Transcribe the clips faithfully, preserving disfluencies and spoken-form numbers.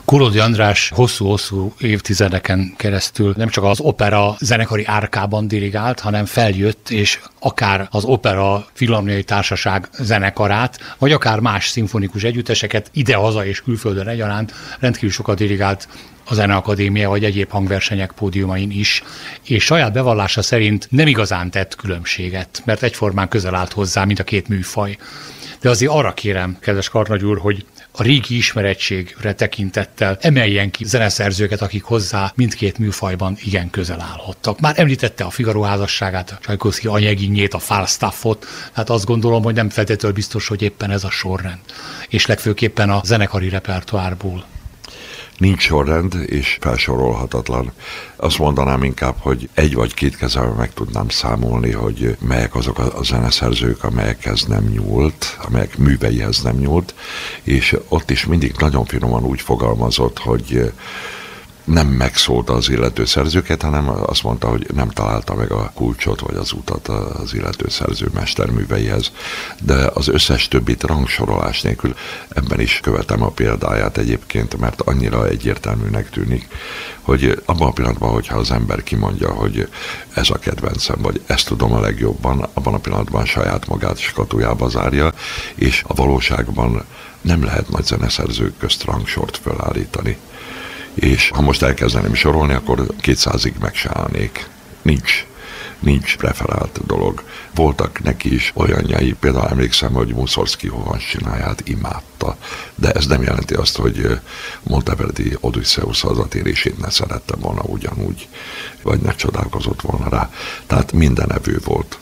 Kurodi András hosszú-hosszú évtizedeken keresztül nem csak az opera zenekari árkában dirigált, hanem feljött, és akár az Opera Filharmoniai Társaság zenekarát, vagy akár más szimfonikus együtteseket ide-haza és külföldön egyaránt rendkívül sokat dirigált a Zeneakadémia vagy egyéb hangversenyek pódiumain is, és saját bevallása szerint nem igazán tett különbséget, mert egyformán közel állt hozzá, mint a két műfaj. De azért arra kérem, kedves Karnagy úr, hogy a régi ismerettségre tekintettel emeljen ki zeneszerzőket, akik hozzá mindkét műfajban igen közel állhattak. Már említette a Figaro házasságát, a Csajkovszky Anyeginjét, a Falstaffot, tehát azt gondolom, hogy nem feltétlenül biztos, hogy éppen ez a sorrend, és legfőképpen a zenekari repertoárból. Nincs sorrend, és felsorolhatatlan. Azt mondanám inkább, hogy egy vagy két kezemben meg tudnám számolni, hogy melyek azok a zeneszerzők, amelyekhez nem nyúlt, amelyek műveihez nem nyúlt, és ott is mindig nagyon finoman úgy fogalmazott, hogy nem megszólta az illető szerzőket, hanem azt mondta, hogy nem találta meg a kulcsot vagy az utat az illető szerző mesterműveihez. De az összes többit rangsorolás nélkül, ebben is követem a példáját egyébként, mert annyira egyértelműnek tűnik, hogy abban a pillanatban, hogyha az ember kimondja, hogy ez a kedvencem, vagy ezt tudom a legjobban, abban a pillanatban saját magát skatujába zárja, és a valóságban nem lehet nagy zeneszerzők közt rangsort fölállítani. És ha most elkezdeném sorolni, akkor kétszázig meg se állnék. Nincs, nincs preferált dolog. Voltak neki is olyanjai, például emlékszem, hogy Mussorgsky Hovansináját imádta, de ez nem jelenti azt, hogy Monteverdi Odysseus hazatérését ne szerette volna ugyanúgy, vagy ne csodálkozott volna rá. Tehát mindenevő volt.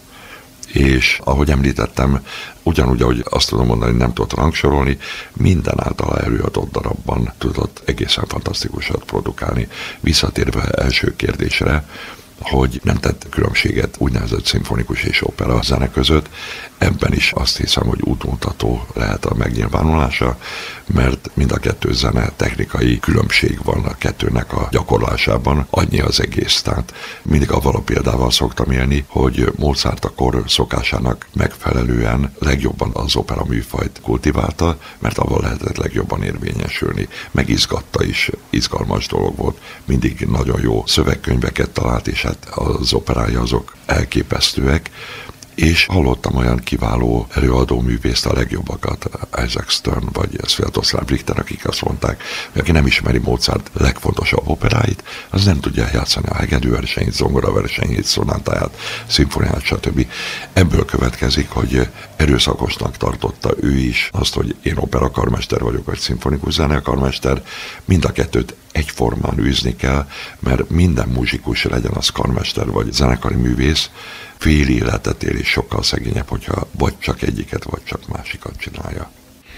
És ahogy említettem, ugyanúgy, ahogy azt tudom mondani, hogy nem tudott rangsorolni, minden általa előadott darabban tudott egészen fantasztikusat produkálni. Visszatérve első kérdésre, hogy nem tett különbséget úgynevezett szimfonikus és opera zene között, ebben is azt hiszem, hogy útmutató lehet a megnyilvánulása, mert mind a kettő zene technikai különbség van a kettőnek a gyakorlásában, annyi az egész. Tehát mindig avval a példával szoktam élni, hogy Mozart akkor szokásának megfelelően legjobban az opera műfajt kultiválta, mert avval lehetett legjobban érvényesülni. Megizgatta is, izgalmas dolog volt, mindig nagyon jó szövegkönyveket talált, és hát az operája azok elképesztőek, és hallottam olyan kiváló előadó művészt, a legjobbakat, Isaac Stern vagy Sviatoslav Richter, akik azt mondták, hogy aki nem ismeri Mozart legfontosabb operáit, az nem tudja játszani a hegedűversenyt, zongoraversenyét, szonátáját, szimfoniát, stb. Ebből következik, hogy erőszakosnak tartotta ő is azt, hogy én operakarmester vagyok, vagy szimfonikus zenekarmester, mind a kettőt egyformán űzni kell, mert minden muzsikus, legyen az karmester vagy zenekari művész, fél életet él, és sokkal szegényebb, hogyha vagy csak egyiket, vagy csak másikat csinálja.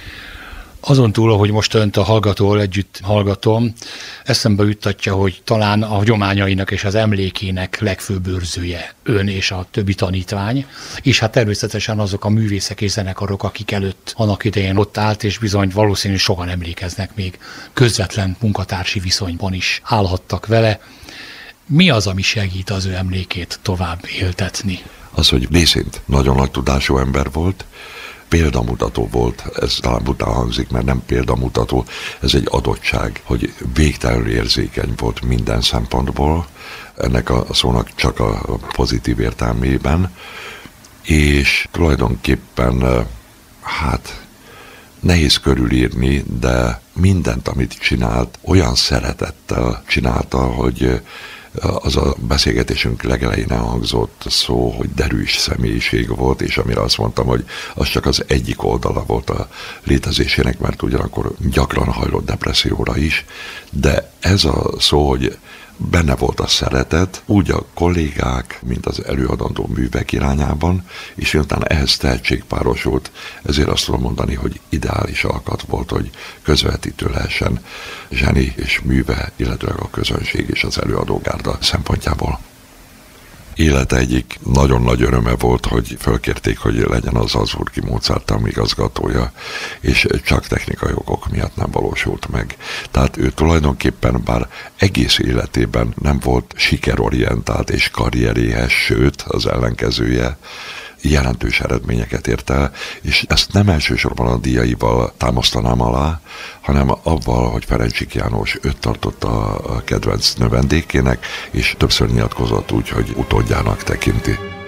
Azon túl, ahogy most önt a hallgatóval együtt hallgatom, eszembe juttatja, hogy talán a hagyományainak és az emlékének legfőbb őrzője ön és a többi tanítvány, és hát természetesen azok a művészek és zenekarok, akik előtt annak idején ott állt, és bizony valószínűleg sokan emlékeznek még közvetlen munkatársi viszonyban is állhattak vele. Mi az, ami segít az ő emlékét tovább éltetni? Az, hogy részint nagyon nagy tudású ember volt, példamutató volt, ez talán bután hangzik, mert nem példamutató, ez egy adottság, hogy végtelenül érzékeny volt minden szempontból, ennek a szónak csak a pozitív értelmében, és tulajdonképpen, hát nehéz körülírni, de mindent, amit csinált, olyan szeretettel csinálta, hogy az a beszélgetésünk legelején elhangzott szó, hogy derűs személyiség volt, és amire azt mondtam, hogy az csak az egyik oldala volt a létezésének, mert ugyanakkor gyakran hajlott depresszióra is, de ez a szó, hogy benne volt a szeretet, úgy a kollégák, mint az előadandó művek irányában, és miután ehhez tehetség párosult, ezért azt tudom mondani, hogy ideális alkat volt, hogy közvetítő lehessen zseni és műve, illetőleg a közönség és az előadógárda szempontjából. Élete egyik nagyon nagy öröme volt, hogy fölkérték, hogy legyen az Salzburgi Mozarteum igazgatója, és csak technikai okok miatt nem valósult meg. Tehát ő tulajdonképpen bár egész életében nem volt sikerorientált és karrieréhes, sőt az ellenkezője, jelentős eredményeket ért el, és ezt nem elsősorban a díjaival támasztanám alá, hanem avval, hogy Ferencsik János őt tartotta a kedvenc növendékének, és többször nyilatkozott úgy, hogy utódjának tekinti.